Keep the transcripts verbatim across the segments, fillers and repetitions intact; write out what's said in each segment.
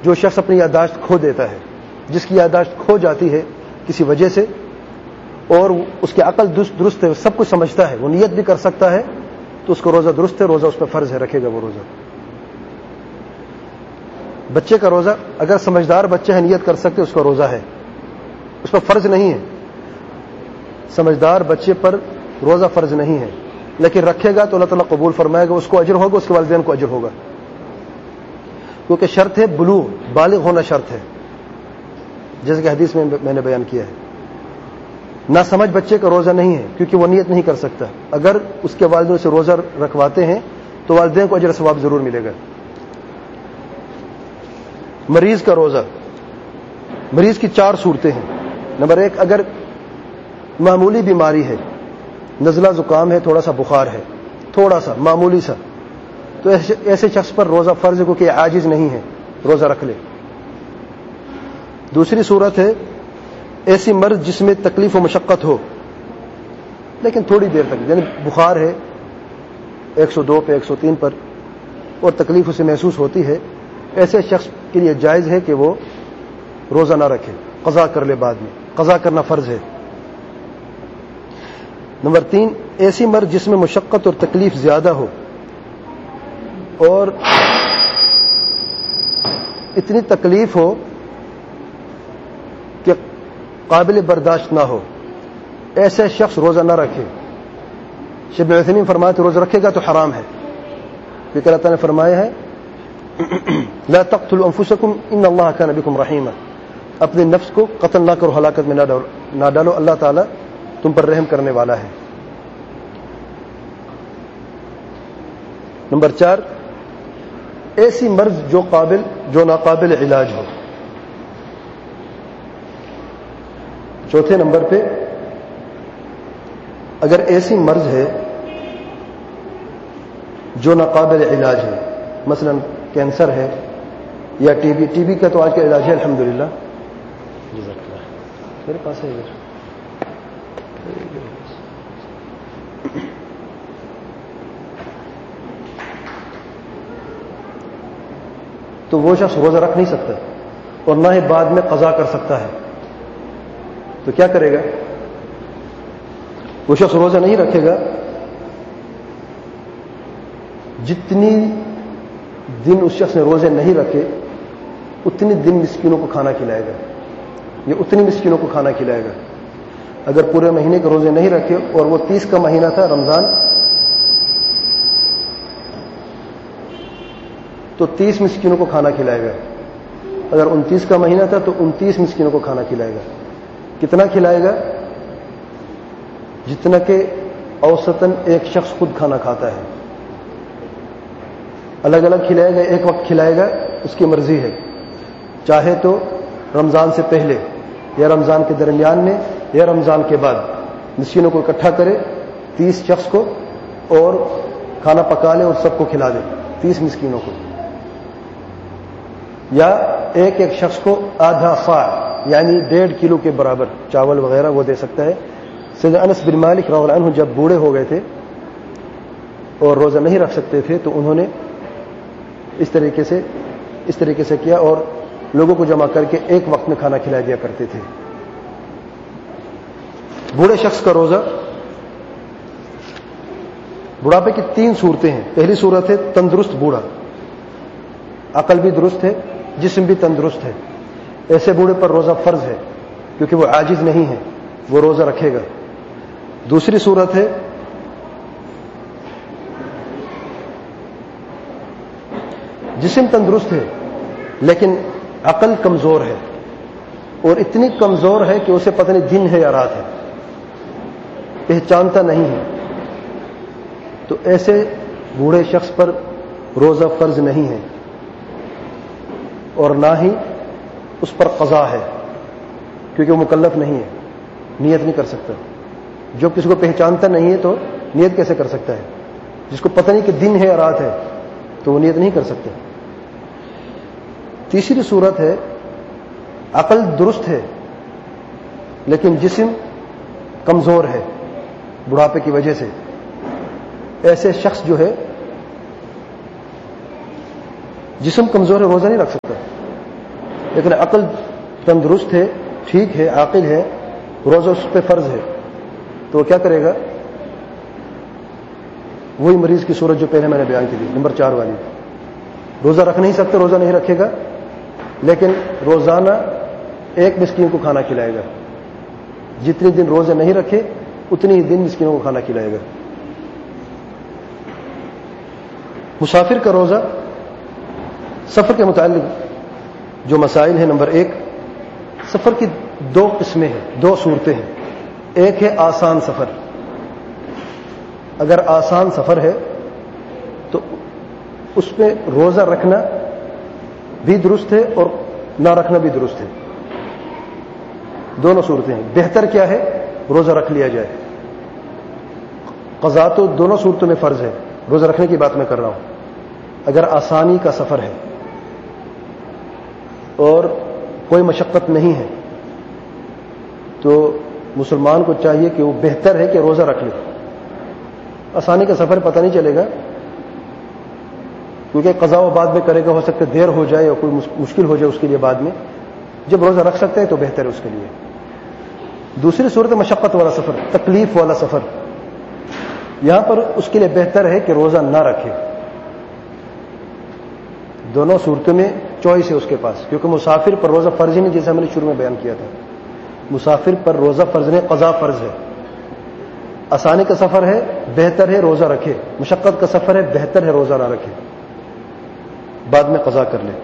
جو شخص اپنی یادداشت کھو دیتا ہے، جس کی یادداشت کھو جاتی ہے کسی وجہ سے اور اس کی عقل درست ہے، سب کچھ سمجھتا ہے، وہ نیت بھی کر سکتا ہے، تو اس کو روزہ درست ہے، روزہ اس پہ فرض ہے، رکھے گا وہ روزہ۔ بچے کا روزہ اگر سمجھدار بچہ ہے، نیت کر سکتے، اس کا روزہ ہے، اس پر فرض نہیں ہے۔ سمجھدار بچے پر روزہ فرض نہیں ہے، لیکن رکھے گا تو اللہ تعالیٰ قبول فرمائے گا، اس کو اجر ہوگا، اس کے والدین کو اجر ہوگا، کیونکہ شرط ہے بلوغ، بالغ ہونا شرط ہے، جیسے کہ حدیث میں میں نے بیان کیا ہے۔ نہ سمجھ بچے کا روزہ نہیں ہے، کیونکہ وہ نیت نہیں کر سکتا۔ اگر اس کے والدین سے روزہ رکھواتے ہیں تو والدین کو اجر ثواب ضرور ملے گا۔ مریض کا روزہ، مریض کی چار صورتیں ہیں۔ نمبر ایک، اگر معمولی بیماری ہے، نزلہ زکام ہے، تھوڑا سا بخار ہے، تھوڑا سا معمولی سا، تو ایسے شخص پر روزہ فرض ہے، کیونکہ عاجز نہیں ہے، روزہ رکھ لے۔ دوسری صورت ہے ایسی مرض جس میں تکلیف و مشقت ہو، لیکن تھوڑی دیر تک، یعنی بخار ہے ایک سو دو پہ، ایک سو تین پر، اور تکلیف اسے محسوس ہوتی ہے، ایسے شخص کے لیے جائز ہے کہ وہ روزہ نہ رکھے، قضا کر لے، بعد میں قضا کرنا فرض ہے۔ نمبر تین، ایسی مرض جس میں مشقت اور تکلیف زیادہ ہو اور اتنی تکلیف ہو کہ قابل برداشت نہ ہو، ایسے شخص روزہ نہ رکھے۔ شیخ ابن عثیمین فرماتے روزہ رکھے گا تو حرام ہے، کیونکہ اللہ تعالیٰ نے فرمایا ہے لا تقتلوا انفسکم ان اللہ کان بکم رحیما، اپنے نفس کو قتل نہ کرو، ہلاکت میں نہ ڈالو، اللہ تعالیٰ تم پر رحم کرنے والا ہے۔ نمبر چار، ایسی مرض جو قابل جو ناقابل علاج ہو۔ چوتھے نمبر پہ، اگر ایسی مرض ہے جو ناقابل علاج ہے، مثلا کینسر ہے یا ٹی بی ٹی بی کا تو آج کا علاج ہے الحمدللہ، میرے پاس ہے ادھر، تو وہ شخص روزہ رکھ نہیں سکتا اور نہ ہی بعد میں قضا کر سکتا ہے، تو کیا کرے گا؟ وہ شخص روزہ نہیں رکھے گا، جتنی دن اس شخص نے روزے نہیں رکھے اتنی دن مسکینوں کو کھانا کھلائے گا، یہ اتنی مسکینوں کو کھانا کھلائے گا۔ اگر پورے مہینے کے روزے نہیں رکھے اور وہ تیس کا مہینہ تھا رمضان، تو تیس مسکینوں کو کھانا کھلائے گا۔ اگر انتیس کا مہینہ تھا تو انتیس مسکینوں کو کھانا کھلائے گا۔ کتنا کھلائے گا؟ جتنا کہ اوسطاً ایک شخص خود کھانا کھاتا ہے۔ الگ الگ کھلائے گا، ایک وقت کھلائے گا، اس کی مرضی ہے، چاہے تو رمضان سے پہلے یا رمضان کے درمیان میں یا رمضان کے بعد مسکینوں کو اکٹھا کرے، تیس شخص کو، اور کھانا پکا لے اور سب کو کھلا دے، تیس مسکینوں کو، یا ایک ایک شخص کو آدھا صاع یعنی ڈیڑھ کلو کے برابر چاول وغیرہ وہ دے سکتا ہے۔ سیدنا انس بن مالک رضی اللہ عنہ جب بوڑھے ہو گئے تھے اور روزہ نہیں رکھ سکتے تھے تو انہوں نے اس طریقے سے اس طریقے سے کیا اور لوگوں کو جمع کر کے ایک وقت میں کھانا کھلا دیا کرتے تھے۔ بوڑھے شخص کا روزہ، بڑھاپے کی تین صورتیں ہیں۔ پہلی صورت ہے تندرست بوڑھا، عقل بھی درست ہے، جسم بھی تندرست ہے، ایسے بوڑھے پر روزہ فرض ہے کیونکہ وہ عاجز نہیں ہے، وہ روزہ رکھے گا۔ دوسری صورت ہے جسم تندرست ہے لیکن عقل کمزور ہے، اور اتنی کمزور ہے کہ اسے پتہ نہیں دن ہے یا رات ہے، پہچانتا نہیں ہے، تو ایسے بوڑھے شخص پر روزہ فرض نہیں ہے اور نہ ہی اس پر قضا ہے کیونکہ وہ مکلف نہیں ہے، نیت نہیں کر سکتا۔ جو کسی کو پہچانتا نہیں ہے تو نیت کیسے کر سکتا ہے؟ جس کو پتہ نہیں کہ دن ہے یا رات ہے تو وہ نیت نہیں کر سکتا۔ تیسری صورت ہے عقل درست ہے لیکن جسم کمزور ہے بڑھاپے کی وجہ سے، ایسے شخص جو ہے جسم کمزور ہے روزہ نہیں رکھ سکتا، لیکن عقل تندرست ہے، ٹھیک ہے، عاقل ہے، روزہ اس پہ فرض ہے، تو وہ کیا کرے گا؟ وہی مریض کی صورت جو پہلے میں نے بیان کی تھی، نمبر چار والی، روزہ رکھ نہیں سکتے، روزہ نہیں رکھے گا، لیکن روزانہ ایک مسکین کو کھانا کھلائے گا، جتنے دن روزے نہیں رکھے اتنی ہی دن مسکینوں کو کھانا کھلائے گا۔ مسافر کا روزہ، سفر کے متعلق جو مسائل ہیں، نمبر ایک، سفر کی دو قسمیں ہیں، دو صورتیں ہیں۔ ایک ہے آسان سفر، اگر آسان سفر ہے تو اس میں روزہ رکھنا بھی درست ہے اور نہ رکھنا بھی درست ہے، دونوں صورتیں ہیں۔ بہتر کیا ہے؟ روزہ رکھ لیا جائے، قضا تو دونوں صورتوں میں فرض ہے، روزہ رکھنے کی بات میں کر رہا ہوں۔ اگر آسانی کا سفر ہے اور کوئی مشقت نہیں ہے تو مسلمان کو چاہیے کہ وہ بہتر ہے کہ روزہ رکھ لے۔ آسانی کا سفر پتہ نہیں چلے گا کیونکہ قضا و بعد میں کرے گا، ہو سکتا ہے دیر ہو جائے یا کوئی مشکل ہو جائے اس کے لیے بعد میں، جب روزہ رکھ سکتے ہیں تو بہتر ہے اس کے لیے۔ دوسری صورت مشقت والا سفر، تکلیف والا سفر، یہاں پر اس کے لیے بہتر ہے کہ روزہ نہ رکھے۔ دونوں صورتوں میں چوائس ہے اس کے پاس، کیونکہ مسافر پر روزہ فرض ہی نہیں، جیسا میں نے شروع میں بیان کیا تھا، مسافر پر روزہ فرض نہیں، قضا فرض ہے۔ آسانی کا سفر ہے، بہتر ہے روزہ رکھے، مشقت کا سفر ہے، بہتر ہے روزہ نہ رکھے، بعد میں قضا کر لے۔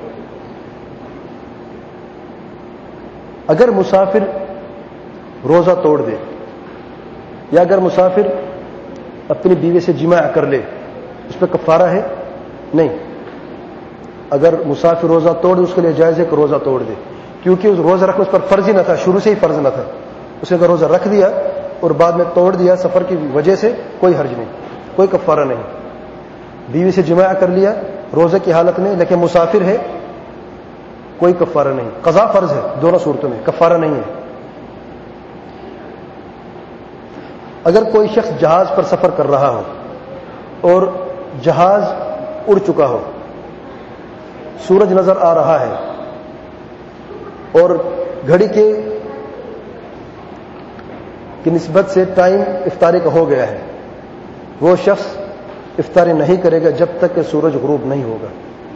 اگر مسافر روزہ توڑ دے یا اگر مسافر اپنی بیوی سے جماع کر لے، اس پہ کفارہ ہے؟ نہیں۔ اگر مسافر روزہ توڑ دے اس کے لیے جائز ہے کہ روزہ توڑ دے، کیونکہ اس روزہ رکھنا اس پر فرض ہی نہ تھا، شروع سے ہی فرض نہ تھا۔ اس نے اگر روزہ رکھ دیا اور بعد میں توڑ دیا سفر کی وجہ سے، کوئی حرج نہیں، کوئی کفارہ نہیں۔ بیوی سے جماع کر لیا روزے کی حالت میں لیکن مسافر ہے، کوئی کفارہ نہیں، قضا فرض ہے دونوں صورتوں میں، کفارہ نہیں ہے۔ اگر کوئی شخص جہاز پر سفر کر رہا ہو اور جہاز اڑ چکا ہو، سورج نظر آ رہا ہے اور گھڑی کے کی نسبت سے ٹائم افطاری کا ہو گیا ہے، وہ شخص افطاری نہیں کرے گا جب تک کہ سورج غروب نہیں ہوگا،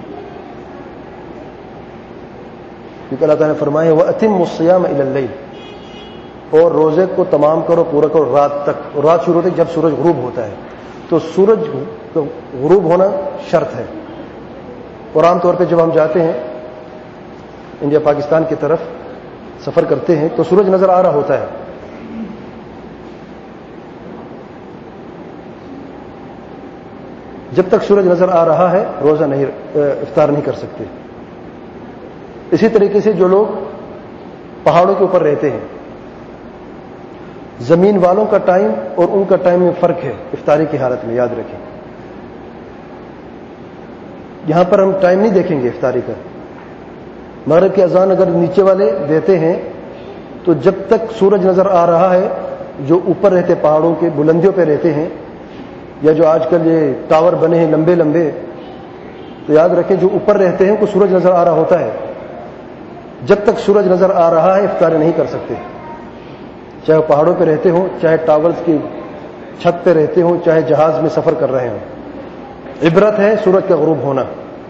کیونکہ اللہ تعالیٰ نے فرمایا وَأَتِمُّ الصِّيَامَ إِلَى اللَّيْلِ، اور روزے کو تمام کرو، پورا کرو رات تک، اور رات شروع ہوتی ہے جب سورج غروب ہوتا ہے۔ تو سورج غروب ہونا شرط ہے، اور عام طور پہ جب ہم جاتے ہیں انڈیا پاکستان کی طرف سفر کرتے ہیں تو سورج نظر آ رہا ہوتا ہے، جب تک سورج نظر آ رہا ہے روزہ نہیں، افطار نہیں کر سکتے۔ اسی طریقے سے جو لوگ پہاڑوں کے اوپر رہتے ہیں، زمین والوں کا ٹائم اور ان کا ٹائم میں فرق ہے افطاری کی حالت میں، یاد رکھیں۔ یہاں پر ہم ٹائم نہیں دیکھیں گے افطاری کا، مغرب کی اذان اگر نیچے والے دیتے ہیں تو جب تک سورج نظر آ رہا ہے، جو اوپر رہتے پہاڑوں کے بلندیوں پہ رہتے ہیں یا جو آج کل یہ ٹاور بنے ہیں لمبے لمبے، تو یاد رکھیں جو اوپر رہتے ہیں کو سورج نظر آ رہا ہوتا ہے، جب تک سورج نظر آ رہا ہے افطاری نہیں کر سکتے، چاہے وہ پہاڑوں پہ رہتے ہوں، چاہے ٹاورز کی چھت پہ رہتے ہوں، چاہے جہاز میں سفر کر رہے ہوں۔ عبرت ہے سورج کا غروب ہونا۔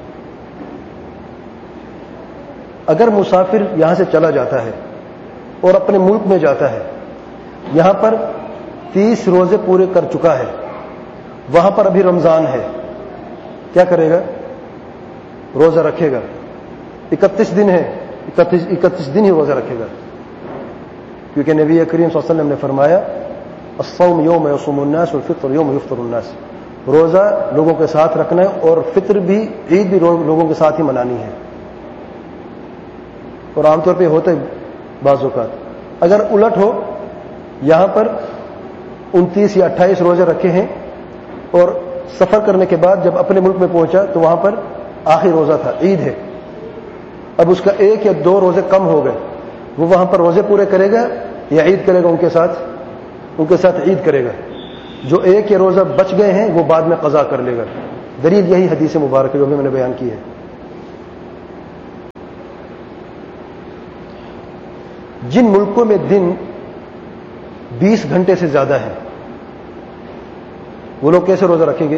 اگر مسافر یہاں سے چلا جاتا ہے اور اپنے ملک میں جاتا ہے، یہاں پر تیس روزے پورے کر چکا ہے، وہاں پر ابھی رمضان ہے، کیا کرے گا؟ روزہ رکھے گا۔ اکتیس دن ہے، اکتیس اکتیس دن ہی روزہ رکھے گا، کیونکہ نبی کریم صلی اللہ علیہ وسلم نے فرمایا الصوم یوم یصوم الناس والفطر یوم یفطر الناس، روزہ لوگوں کے ساتھ رکھنا ہے اور فطر بھی، عید بھی لوگوں کے ساتھ ہی منانی ہے، اور عام طور پہ ہوتا ہے بعض اوقات۔ اگر الٹ ہو، یہاں پر انتیس یا اٹھائیس روزے رکھے ہیں اور سفر کرنے کے بعد جب اپنے ملک میں پہنچا تو وہاں پر آخری روزہ تھا، عید ہے، اب اس کا ایک یا دو روزے کم ہو گئے، وہ وہاں پر روزے پورے کرے گا یا عید کرے گا؟ ان کے ساتھ ان کے ساتھ عید کرے گا۔ جو ایک یا روزہ بچ گئے ہیں وہ بعد میں قضا کر لے گا۔ دلیل یہی حدیث مبارک جو بھی میں نے بیان کی ہے۔ جن ملکوں میں دن بیس گھنٹے سے زیادہ ہے وہ لوگ کیسے روزہ رکھیں گے؟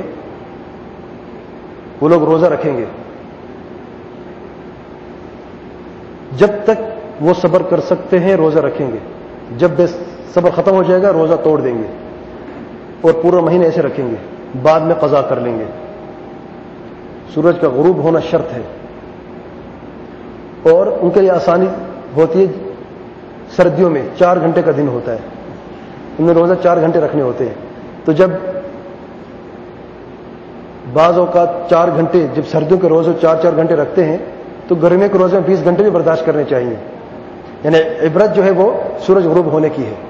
وہ لوگ روزہ رکھیں گے جب تک وہ صبر کر سکتے ہیں روزہ رکھیں گے. جب بے صبر ختم ہو جائے گا روزہ توڑ دیں گے اور پورا مہینہ ایسے رکھیں گے, بعد میں قضا کر لیں گے. سورج کا غروب ہونا شرط ہے, اور ان کے لیے آسانی ہوتی ہے. سردیوں میں چار گھنٹے کا دن ہوتا ہے, ان میں روزہ چار گھنٹے رکھنے ہوتے ہیں. تو جب بعض اوقات چار گھنٹے, جب سردیوں کے روزے چار چار گھنٹے رکھتے ہیں تو گرمیوں کے روزے میں بیس گھنٹے بھی برداشت کرنے چاہیے. یعنی عبرت جو ہے وہ سورج غروب ہونے کی ہے.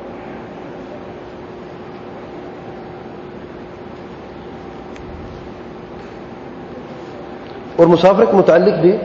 اور مسافر کے متعلق بھی,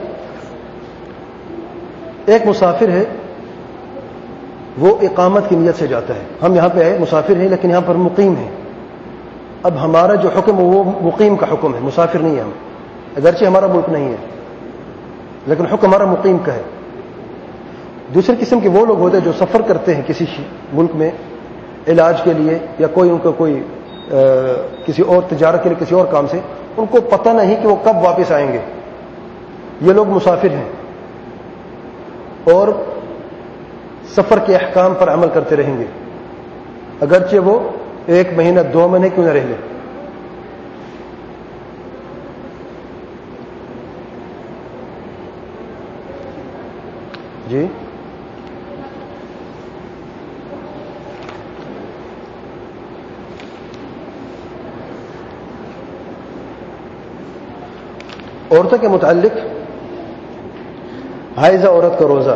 ایک مسافر ہے وہ اقامت کی نیت سے جاتا ہے. ہم یہاں پہ آئے مسافر ہیں لیکن یہاں پر مقیم ہیں. اب ہمارا جو حکم ہے وہ مقیم کا حکم ہے, مسافر نہیں ہے ہم, اگرچہ ہمارا ملک نہیں ہے لیکن حکم ہمارا مقیم کا ہے. دوسری قسم کے وہ لوگ ہوتے ہیں جو سفر کرتے ہیں کسی ملک میں علاج کے لیے یا کوئی ان کا کوئی آ, کسی اور تجارت کے لیے کسی اور کام سے, ان کو پتہ نہیں کہ وہ کب واپس آئیں گے. یہ لوگ مسافر ہیں اور سفر کے احکام پر عمل کرتے رہیں گے اگرچہ وہ ایک مہینہ دو مہینے کیوں نہ رہ لیں. جی عورتوں کے متعلق حائضہ عورت کا روزہ,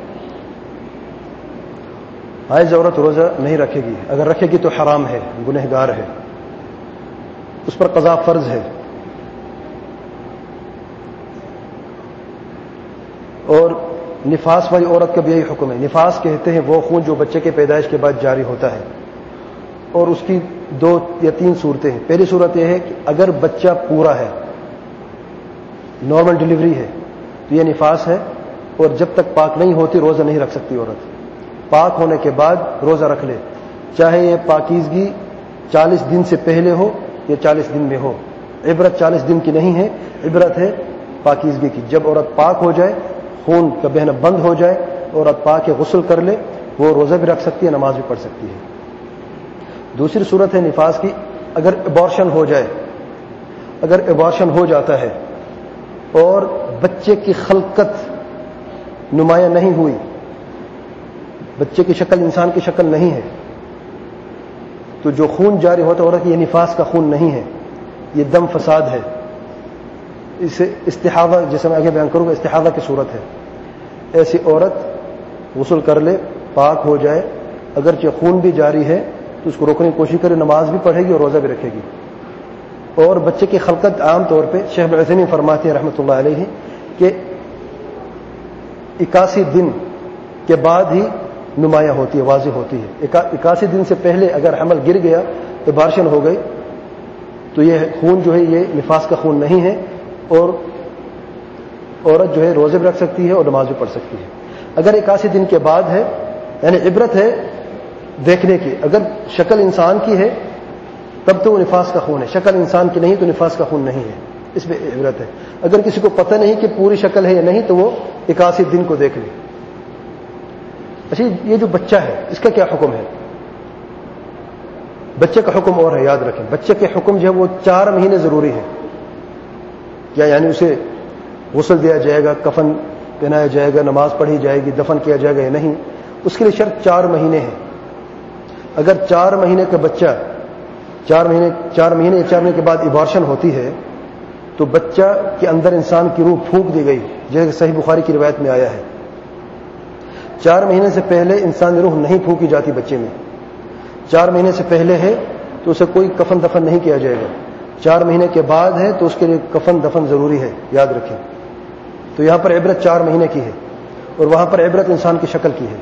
حائضہ عورت روزہ نہیں رکھے گی. اگر رکھے گی تو حرام ہے, گنہگار ہے, اس پر قضا فرض ہے. اور نفاس والی عورت کا بھی یہی حکم ہے. نفاس کہتے ہیں وہ خون جو بچے کے پیدائش کے بعد جاری ہوتا ہے, اور اس کی دو یا تین صورتیں ہیں. پہلی صورت یہ ہے کہ اگر بچہ پورا ہے, نارمل ڈلیوری ہے, تو یہ نفاس ہے, اور جب تک پاک نہیں ہوتی روزہ نہیں رکھ سکتی عورت. پاک ہونے کے بعد روزہ رکھ لے, چاہے یہ پاکیزگی چالیس دن سے پہلے ہو یا چالیس دن میں ہو. عبرت چالیس دن کی نہیں ہے, عبرت ہے پاکیزگی کی. جب عورت پاک ہو جائے, خون کا بہنا بند ہو جائے, عورت پاک غسل کر لے, وہ روزہ بھی رکھ سکتی ہے, نماز بھی پڑھ سکتی ہے. دوسری صورت ہے نفاس کی, اگر ابارشن ہو جائے, اگر ابارشن ہو جاتا ہے اور بچے کی خلقت نمایاں نہیں ہوئی, بچے کی شکل انسان کی شکل نہیں ہے, تو جو خون جاری ہوتا ہے عورت, یہ نفاس کا خون نہیں ہے, یہ دم فساد ہے. اسے استحاضہ, جیسے میں آگے بیان کروں گا, استحاضہ کی صورت ہے. ایسی عورت غسل کر لے, پاک ہو جائے, اگرچہ خون بھی جاری ہے تو اس کو روکنے کی کوشش کرے, نماز بھی پڑھے گی اور روزہ بھی رکھے گی. اور بچے کی خلقت عام طور پہ شیخ العثیمین فرماتے ہیں رحمۃ اللہ علیہ کہ اکاسی دن کے بعد ہی نمایاں ہوتی ہے, واضح ہوتی ہے. اکاسی دن سے پہلے اگر حمل گر گیا, ابارشن ہو گئی, تو یہ خون جو ہے یہ نفاس کا خون نہیں ہے, اور عورت جو ہے روزے بھی رکھ سکتی ہے اور نماز بھی پڑھ سکتی ہے. اگر اکاسی دن کے بعد ہے, یعنی عبرت ہے دیکھنے کی, اگر شکل انسان کی ہے تب تو وہ نفاس کا خون ہے, شکل انسان کی نہیں تو نفاس کا خون نہیں ہے, اس میں عبرت ہے. اگر کسی کو پتہ نہیں کہ پوری شکل ہے یا نہیں تو وہ اکاسی دن کو دیکھ لے. اچھا, یہ جو بچہ ہے اس کا کیا حکم ہے؟ بچے کا حکم اور ہے, یاد رکھیں. بچے کے حکم جو ہے وہ چار مہینے ضروری ہے. کیا یعنی اسے غسل دیا جائے گا, کفن پہنایا جائے گا, نماز پڑھی جائے گی, دفن کیا جائے گا یا نہیں, اس کے لیے شرط چار مہینے ہے. اگر چار مہینے کا بچہ چار مہینے چار مہینے چار مہینے کے بعد ابارشن ہوتی ہے تو بچہ کے اندر انسان کی روح پھونک دی گئی, جیسے صحیح بخاری کی روایت میں آیا ہے. چار مہینے سے پہلے انسان روح نہیں پھونکی جاتی بچے میں. چار مہینے سے پہلے ہے تو اسے کوئی کفن دفن نہیں کیا جائے گا. چار مہینے کے بعد ہے تو اس کے لیے کفن دفن ضروری ہے, یاد رکھیں. تو یہاں پر عبرت چار مہینے کی ہے اور وہاں پر عبرت انسان کی شکل کی ہے.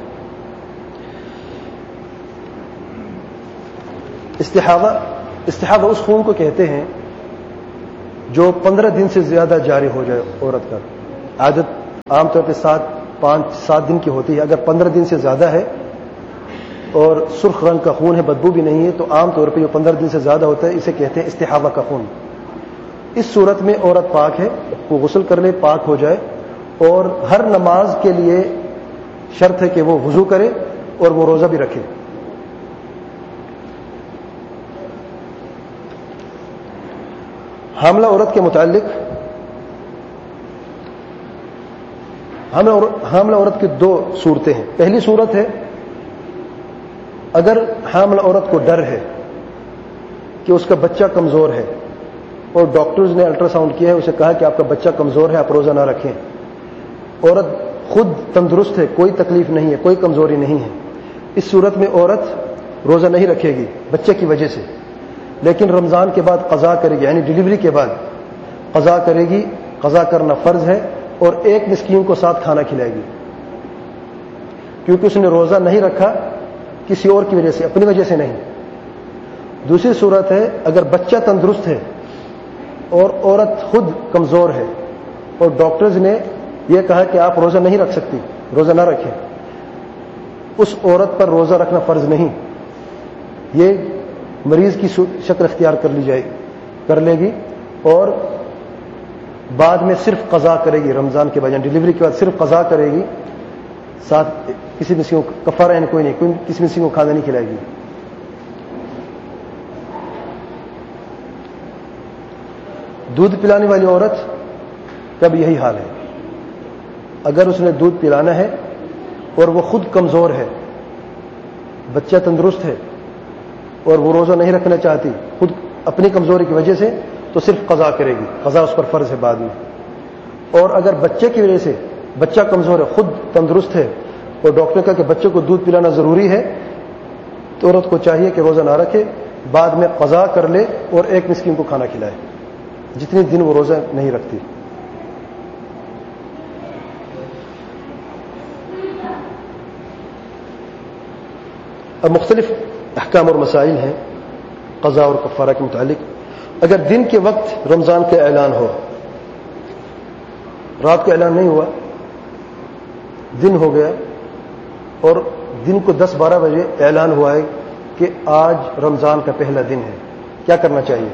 استحاضہ, استحاضہ اس خون کو کہتے ہیں جو پندرہ دن سے زیادہ جاری ہو جائے عورت کا. عادت عام طور پہ سات پانچ سات دن کی ہوتی ہے. اگر پندرہ دن سے زیادہ ہے اور سرخ رنگ کا خون ہے, بدبو بھی نہیں ہے, تو عام طور پہ جو پندرہ دن سے زیادہ ہوتا ہے اسے کہتے ہیں استحاضہ کا خون. اس صورت میں عورت پاک ہے, وہ غسل کر لے, پاک ہو جائے, اور ہر نماز کے لیے شرط ہے کہ وہ وضو کرے اور وہ روزہ بھی رکھے. حاملہ عورت کے متعلق حاملہ عورت کی دو صورتیں ہیں. پہلی صورت ہے اگر حاملہ عورت کو ڈر ہے کہ اس کا بچہ کمزور ہے اور ڈاکٹرز نے الٹرا ساؤنڈ کیا ہے, اسے کہا کہ آپ کا بچہ کمزور ہے, آپ روزہ نہ رکھیں. عورت خود تندرست ہے, کوئی تکلیف نہیں ہے, کوئی کمزوری نہیں ہے. اس صورت میں عورت روزہ نہیں رکھے گی بچے کی وجہ سے, لیکن رمضان کے بعد قضا کرے گی, یعنی ڈلیوری کے بعد قضا کرے گی. قضا کرنا فرض ہے, اور ایک مسکین کو ساتھ کھانا کھلائے گی, کیونکہ اس نے روزہ نہیں رکھا کسی اور کی وجہ سے, اپنی وجہ سے نہیں. دوسری صورت ہے اگر بچہ تندرست ہے اور عورت خود کمزور ہے اور ڈاکٹرز نے یہ کہا کہ آپ روزہ نہیں رکھ سکتی, روزہ نہ رکھیں, اس عورت پر روزہ رکھنا فرض نہیں. یہ مریض کی شکل اختیار کر لی جائے کر لے گی اور بعد میں صرف قضا کرے گی. رمضان کے بعد ڈلیوری کے بعد صرف قضا کرے گی, ساتھ کسی مسکین کو کفارہ یعنی کوئی نہیں, کوئی کسی مسکین کو کھانا نہیں کھلائے گی. دودھ پلانے والی عورت کا بھی یہی حال ہے. اگر اس نے دودھ پلانا ہے اور وہ خود کمزور ہے, بچہ تندرست ہے اور وہ روزہ نہیں رکھنا چاہتی خود اپنی کمزوری کی وجہ سے, تو صرف قضا کرے گی, قضا اس پر فرض ہے بعد میں. اور اگر بچے کی وجہ سے, بچہ کمزور ہے خود تندرست ہے اور ڈاکٹر نے کہا کہ بچے کو دودھ پلانا ضروری ہے, تو عورت کو چاہیے کہ روزہ نہ رکھے, بعد میں قضا کر لے اور ایک مسکین کو کھانا کھلائے جتنے دن وہ روزہ نہیں رکھتی. اب مختلف احکام اور مسائل ہیں قضا اور کفارہ کے متعلق. اگر دن کے وقت رمضان کا اعلان ہو, رات کو اعلان نہیں ہوا, دن ہو گیا اور دن کو دس بارہ بجے اعلان ہوا ہے کہ آج رمضان کا پہلا دن ہے, کیا کرنا چاہیے؟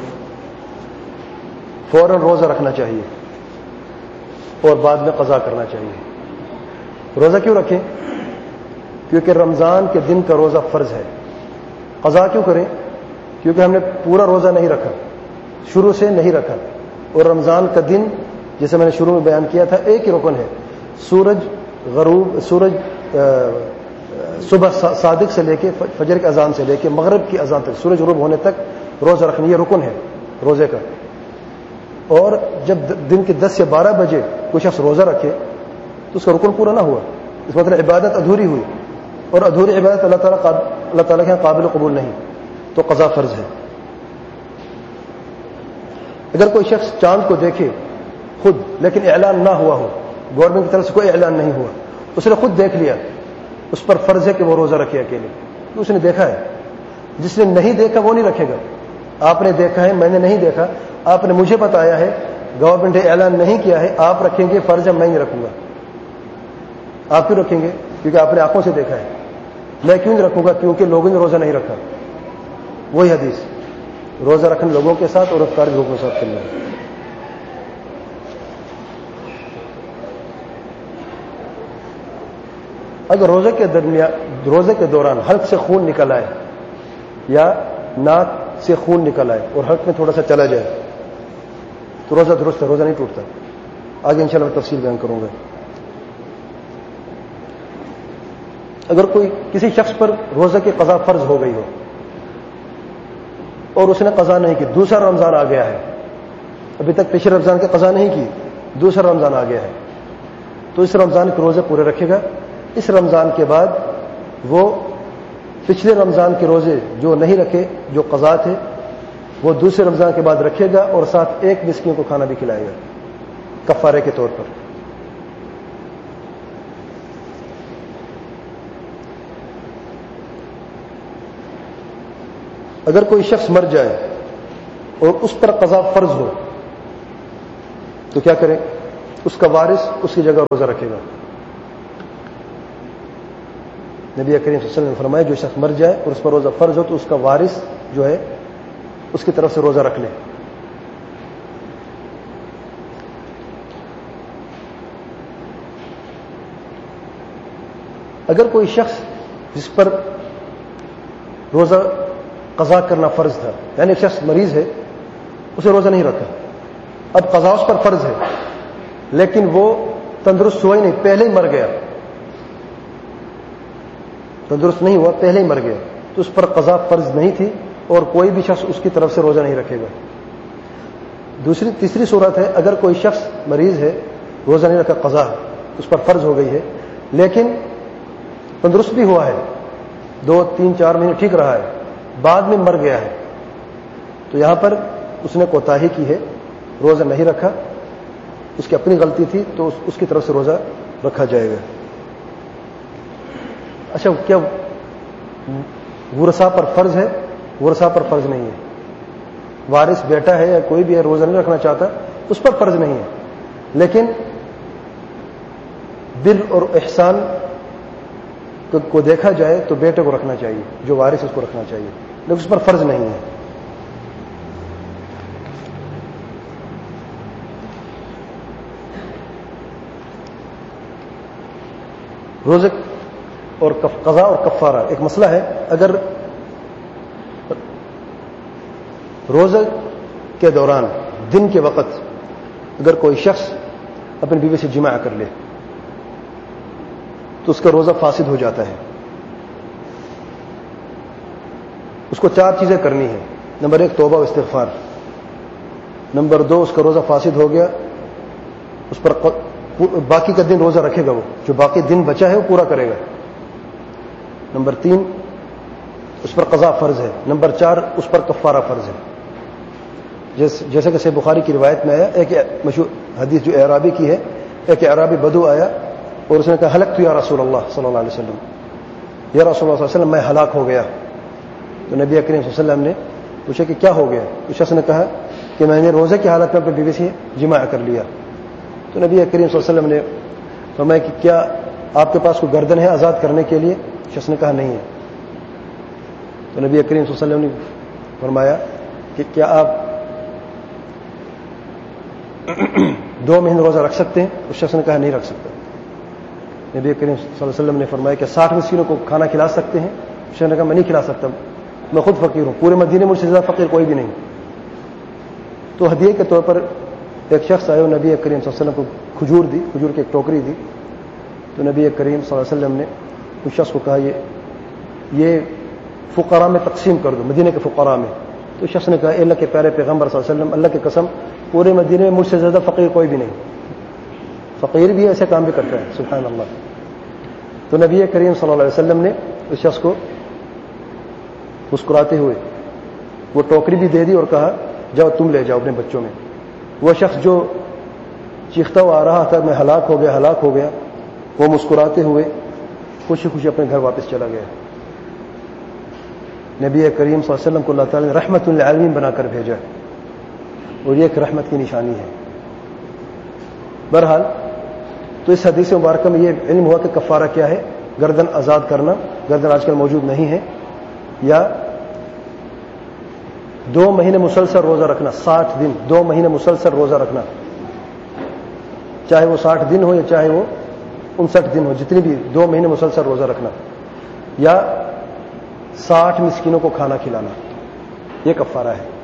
فوراً روزہ رکھنا چاہیے اور بعد میں قضا کرنا چاہیے. روزہ کیوں رکھیں؟ کیونکہ رمضان کے دن کا روزہ فرض ہے. قضا کیوں کریں؟ کیونکہ ہم نے پورا روزہ نہیں رکھا, شروع سے نہیں رکھا, اور رمضان کا دن جیسے میں نے شروع میں بیان کیا تھا ایک ہی رکن ہے, سورج غروب سورج صبح صادق سے لے کے فجر کی اذان سے لے کے مغرب کی اذان تک, سورج غروب ہونے تک روزہ رکھنا, یہ رکن ہے روزے کا. اور جب دن کے دس یا بارہ بجے کوئی شخص روزہ رکھے تو اس کا رکن پورا نہ ہوا, اس مطلب عبادت ادھوری ہوئی, اور ادھوری عبادت اللہ تعالیٰ اللہ تعالیٰ کے قابل قبول نہیں, تو قضا فرض ہے. اگر کوئی شخص چاند کو دیکھے خود لیکن اعلان نہ ہوا ہو, گورنمنٹ کی طرف سے کوئی اعلان نہیں ہوا, اس نے خود دیکھ لیا, اس پر فرض ہے کہ وہ روزہ رکھے اکیلے, تو اس نے دیکھا ہے. جس نے نہیں دیکھا وہ نہیں رکھے گا. آپ نے دیکھا ہے, میں نے نہیں دیکھا, آپ نے مجھے بتایا ہے, گورنمنٹ نے اعلان نہیں کیا ہے, آپ رکھیں گے, فرض ہے میں نہیں رکھوں گا. آپ کیوں رکھیں گے؟ کیونکہ آپ نے آنکھوں سے دیکھا ہے. میں کیوں نہیں رکھوں گا؟ کیونکہ لوگوں نے روزہ نہیں رکھا. وہی حدیث, روزہ رکھنے لوگوں کے ساتھ اور افطار لوگوں کے ساتھ کرنا ہے. اگر روزے کے درمیان روزے کے دوران حلق سے خون نکل آئے یا ناک سے خون نکل آئے اور حلق میں تھوڑا سا چلا جائے تو روزہ درست ہے, روزہ نہیں ٹوٹتا. آگے انشاءاللہ تفصیل بیان کروں گا. اگر کوئی کسی شخص پر روزہ کی قضا فرض ہو گئی ہو اور اس نے قضا نہیں کی, دوسرا رمضان آ گیا ہے, ابھی تک پچھلے رمضان کی قضا نہیں کی, دوسرا رمضان آ گیا ہے, تو اس رمضان کے روزے پورے رکھے گا. اس رمضان کے بعد وہ پچھلے رمضان کے روزے جو نہیں رکھے, جو قضا تھے, وہ دوسرے رمضان کے بعد رکھے گا اور ساتھ ایک مسکین کو کھانا بھی کھلائے گا کفارے کے طور پر. اگر کوئی شخص مر جائے اور اس پر قضا فرض ہو تو کیا کریں؟ اس کا وارث اس کی جگہ روزہ رکھے گا. نبی کریم صلی اللہ علیہ وسلم نے فرمایا جو شخص مر جائے اور اس پر روزہ فرض ہو تو اس کا وارث جو ہے اس کی طرف سے روزہ رکھ لے. اگر کوئی شخص جس پر روزہ قضا کرنا فرض تھا، یعنی ایک شخص مریض ہے، اسے روزہ نہیں رکھا، اب قضا اس پر فرض ہے لیکن وہ تندرست ہوا ہی نہیں، پہلے ہی مر گیا، تندرست نہیں ہوا، پہلے ہی مر گیا، تو اس پر قضا فرض نہیں تھی اور کوئی بھی شخص اس کی طرف سے روزہ نہیں رکھے گا. دوسری تیسری صورت ہے اگر کوئی شخص مریض ہے، روزہ نہیں رکھا، قضا اس پر فرض ہو گئی ہے لیکن تندرست بھی ہوا ہے، دو تین چار مہینے ٹھیک رہا ہے، بعد میں مر گیا ہے، تو یہاں پر اس نے کوتاہی کی ہے، روزہ نہیں رکھا، اس کی اپنی غلطی تھی، تو اس, اس کی طرف سے روزہ رکھا جائے گا. اچھا، کیا ورثاء پر فرض ہے؟ ورثاء پر فرض نہیں ہے. وارث بیٹا ہے یا کوئی بھی ہے، روزہ نہیں رکھنا چاہتا، اس پر فرض نہیں ہے، لیکن بر اور احسان کو دیکھا جائے تو بیٹے کو رکھنا چاہیے، جو وارث اس کو رکھنا چاہیے، لیکن اس پر فرض نہیں ہے. روزے اور قضا اور کفارہ ایک مسئلہ ہے. اگر روزے کے دوران دن کے وقت اگر کوئی شخص اپنی بیوی سے جماع کر لے تو اس کا روزہ فاسد ہو جاتا ہے. اس کو چار چیزیں کرنی ہیں. نمبر ایک توبہ و استغفار. نمبر دو اس کا روزہ فاسد ہو گیا، اس پر باقی کا دن روزہ رکھے گا، وہ جو باقی دن بچا ہے وہ پورا کرے گا. نمبر تین اس پر قضا فرض ہے. نمبر چار اس پر کفارہ فرض ہے. جیسے کہ صحیح بخاری کی روایت میں آیا، ایک مشہور حدیث جو اعرابی کی ہے، ایک اعرابی بدو آیا اور اس نے کہا ہلکت یا رسول اللہ صلی اللہ علیہ وسلم، یا رسول اللہ صلی اللہ علیہ وسلم میں ہلاک ہو گیا. تو نبی کریم صلی اللہ علیہ وسلم نے پوچھا کہ کیا ہو گیا؟ اس شخص نے کہا کہ میں نے روزے کی حالت میں اپنی بیوی سے جماع کر لیا. تو نبی کریم صلی اللہ علیہ وسلم نے فرمایا کہ کیا آپ کے پاس کوئی گردن ہے آزاد کرنے کے لیے؟ شخص نے کہا نہیں ہے. تو نبی کریم صلی اللہ علیہ وسلم نے فرمایا کہ کیا آپ دو مہینے روزہ رکھ سکتے ہیں؟ اس شخص نے کہا نہیں رکھ سکتا. نبی کریم صلی اللہ علیہ وسلم نے فرمایا کہ ساٹھ مسکینوں کو کھانا کھلا سکتے ہیں؟ اس شخص نے کہا میں نہیں کھلا سکتا، میں خود فقیر ہوں، پورے مدینے میں مجھ سے زیادہ فقیر کوئی بھی نہیں. تو ہدیے کے طور پر ایک شخص آئے اور نبی کریم صلی اللہ علیہ وسلم کو کھجور دی، کھجور کی ایک ٹوکری دی. تو نبی کریم صلی اللہ علیہ وسلم نے اس شخص کو کہا یہ یہ فقراء میں تقسیم کر دو، مدینے کے فقراء میں. تو اس شخص نے کہا اے اللہ کے پیارے پیغمبر صلی اللہ علیہ وسلم، اللہ کی قسم پورے مدینے میں مجھ سے زیادہ فقیر کوئی بھی نہیں، فقیر بھی ایسے کام بھی کرتا ہے، سبحان اللہ. تو نبی کریم صلی اللہ علیہ وسلم نے اس شخص کو مسکراتے ہوئے وہ ٹوکری بھی دے دی اور کہا جاؤ تم لے جاؤ اپنے بچوں میں. وہ شخص جو چیختا ہوا آ رہا تھا میں ہلاک ہو گیا ہلاک ہو گیا، وہ مسکراتے ہوئے خوشی خوشی اپنے گھر واپس چلا گیا. نبی کریم صلی اللہ علیہ وسلم کو اللہ تعالیٰ نے رحمت للعالمین بنا کر بھیجا، اور یہ ایک رحمت کی نشانی ہے. بہرحال تو اس حدیث مبارکہ میں یہ علم ہوا کہ کفارہ کیا ہے، گردن آزاد کرنا، گردن آج کل موجود نہیں ہے، یا دو مہینے مسلسل روزہ رکھنا، ساٹھ دن دو مہینے مسلسل روزہ رکھنا، چاہے وہ ساٹھ دن ہو یا چاہے وہ انسٹھ دن ہو، جتنی بھی دو مہینے مسلسل روزہ رکھنا، یا ساٹھ مسکینوں کو کھانا کھلانا، یہ کفارہ ہے.